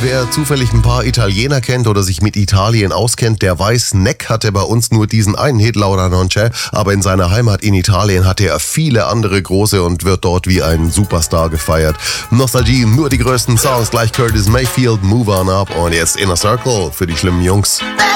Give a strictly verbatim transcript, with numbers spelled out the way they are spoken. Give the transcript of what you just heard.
wer zufällig ein paar Italiener kennt oder sich mit Italien auskennt, der weiß, Neck hatte bei uns nur diesen einen Hit, Laura Non c'è, aber in seiner Heimat in Italien hatte er viele andere große und wird dort wie ein Superstar gefeiert. Nostalgie, nur die größten Songs, gleich Curtis Mayfield, Move On Up und jetzt Inner Circle für die schlimmen Jungs.